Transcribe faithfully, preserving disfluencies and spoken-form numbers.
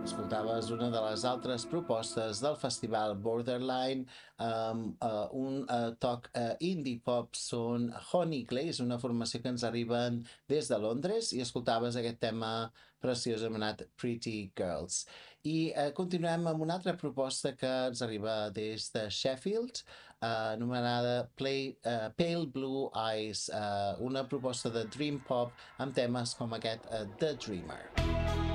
Escoltaves una de les altres propostes del festival Borderline amb uh, un uh, toc uh, indie pop. Són Honey Glaze, una formació que ens arriben des de Londres, i escoltaves aquest tema preciós anomenat Pretty Girls. I uh, continuem amb una altra proposta que ens arriba des de Sheffield, uh, anomenada Play, uh, Pale Blue Eyes, uh, una proposta de dream pop amb temes com aquest uh, The Dreamer.